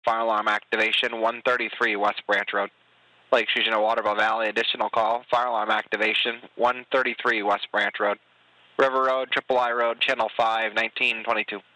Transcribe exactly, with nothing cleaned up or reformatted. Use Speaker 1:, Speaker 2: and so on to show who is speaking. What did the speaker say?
Speaker 1: Fire alarm activation, one thirty-three West Branch Road. Lakes Region of Waterville Valley, additional call. Fire alarm activation, one thirty-three West Branch Road. River Road, Triple I Road, Channel five, nineteen twenty-two.